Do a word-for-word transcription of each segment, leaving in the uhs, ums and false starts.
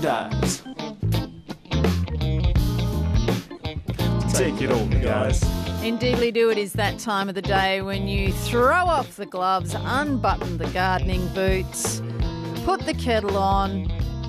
dies. Take it over, guys. Indeedly do. It is that time of the day when you throw off the gloves, unbutton the gardening boots, put the kettle on,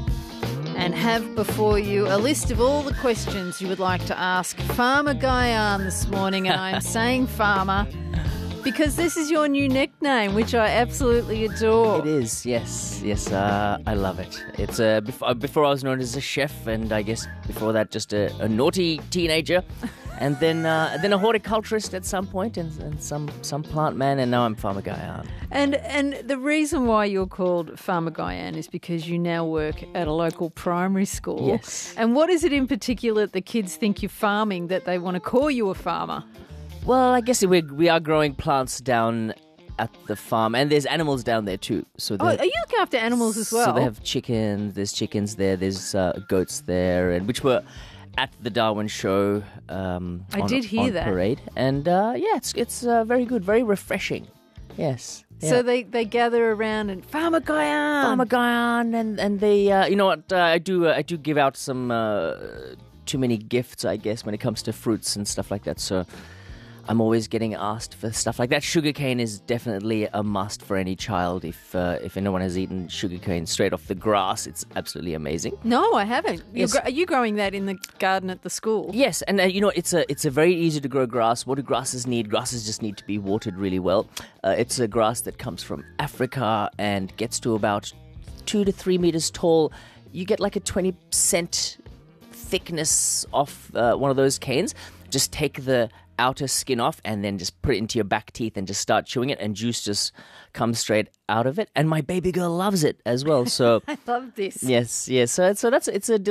and have before you a list of all the questions you would like to ask Farmer Guyan this morning. And I'm saying farmer because this is your new nickname, which I absolutely adore. It is, yes, yes, uh, I love it. It's uh, before, before I was known as a chef, and I guess before that just a, a naughty teenager, and then uh, then a horticulturist at some point, and, and some some plant man, and now I'm Farmer Guyan. And and the reason why you're called Farmer Guyan is because you now work at a local primary school. Yes. And what is it in particular that the kids think you're farming that they want to call you a farmer? Well, I guess we we are growing plants down at the farm, and there's animals down there too. So Oh, are you looking after animals as well? So they have chickens. There's chickens there. There's uh, goats there, and which were at the Darwin show. Um, I on, did hear on that. Parade, and uh, yeah, it's it's uh, very good, very refreshing. Yes. So yeah. they, they gather around and Farmer Guyan. Farmer Guyan, and and they, uh, you know what? Uh, I do uh, I do give out some uh, too many gifts, I guess, when it comes to fruits and stuff like that. So I'm always getting asked for stuff like that. Sugarcane is definitely a must for any child. If uh, if anyone has eaten sugarcane straight off the grass, it's absolutely amazing. No, I haven't. You're Yes. gro- are you growing that in the garden at the school? Yes, and uh, you know it's a it's a very easy to grow grass. What do grasses need? Grasses just need to be watered really well. Uh, it's a grass that comes from Africa and gets to about two to three meters tall. You get like a twenty percent thickness off uh, one of those canes. Just take the outer skin off and then just put it into your back teeth and just start chewing it, and juice just comes straight out of it. And my baby girl loves it as well. So I love this. yes, yes. So so that's it's a